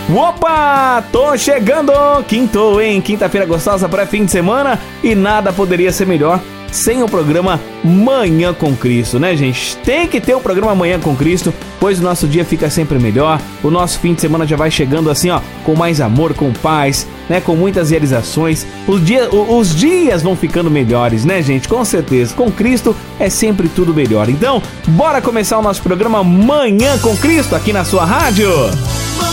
Opa, tô chegando, quintou, hein? Quinta-feira gostosa para fim de semana e nada poderia ser melhor sem o programa Manhã com Cristo, né, gente? Tem que ter o programa Manhã com Cristo, pois o nosso dia fica sempre melhor, o nosso fim de semana já vai chegando assim, ó, com mais amor, com paz, né, com muitas realizações. Os dias vão ficando melhores, né, gente? Com certeza, com Cristo é sempre tudo melhor. Então, bora começar o nosso programa Manhã com Cristo aqui na sua rádio.